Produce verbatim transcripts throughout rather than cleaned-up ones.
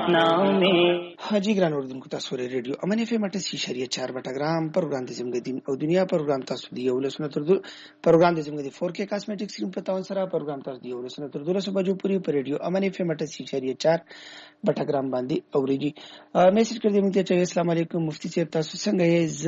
حاجی ګران اوردونکو تاسو ورې ریډیو امن اف ام اټاسي اشاریه چار بټګرام پروګرام د زموږ دین او دنیا پروګرام تاسو دی یو لسنه تر دو پروګرام د زموږ د فور کې کاسمیټکس کریم په تاون سره پروګرام تاسو دی یو لسنه تر دولسو بجو پوری پر ریډیو امن اف ام اټاسي اشاریه چار بټګرام باندې اوریږي. میسج کړی موږ ته چې السلام علیکم مفتی صاحب تاسو څنګه یې ز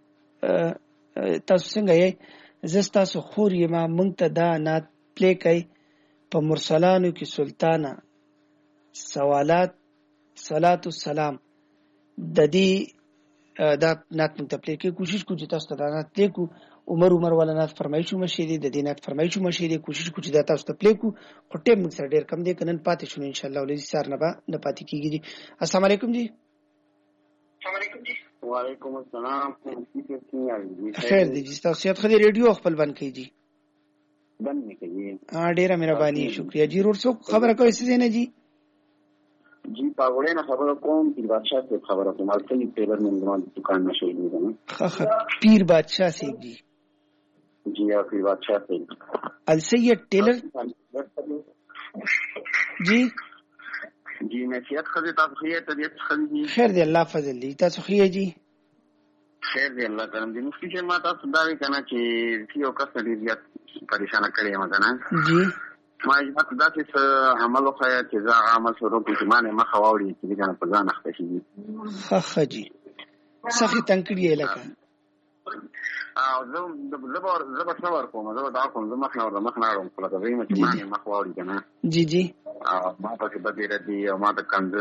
تاسو څنګه یې ز تاسو خور یې ما موږ ته دا نات پلی کوي په مرسلانو کې سلطانه سوالات صلات السلام د دې دا نات منتپلی کې کوشش کو چې تاسو ته دا نات پلی کو عمر عمر ولا نات فرمایشو مشه دي د دې نات فرمایشو مشه دي کوشش کو چې دا تاسو ته پلی کو خو ټیم موږ سره ډیر کم دی کنن پاتې شون ان شاء الله ولې سار نه با نه پاتې کیږي. السلام علیکم جی. السلام علیکم جی. وعلیکم السلام. خیر دی جی تاسو یاد خدي ریډیو خپل بند کړئ جی. بند نه کړئ. ها ډیره مهرباني شکریا جی. ورڅو خبره کوي څه نه جی جی پاغوړې نه خبره کوم پیر بادشاہ ته خبره کوم الکلی ټیلر منګمان دکان نشي دی نه خه خه پیر بادشاہ سیب جی. جی یا پیر بادشاہ ته السید ټیلر جی جی نصیحت خدای تاسو خیر طبیعت خدای خیر دی الله فضل دی تاسو خیر جی خیر دی الله کرم دی. مفتی چې ما تاسو دا وی کنه چې یو کس دې زیات پریشان کړی ما کنه جی ما یې دا چې عمل خو چې ځا عمل شروع کړي ما نه مخ واوړي چې کنه په ځان اخته شي خه جی صحیح تنکړی لکه او زه زبر زبر څور کوم زه دا کوم زه مخ نه ور مخ نه ورم خپل ته ویم چې ما نه مخ واوړي کنه جی جی ما په دې ردی او ما د کنده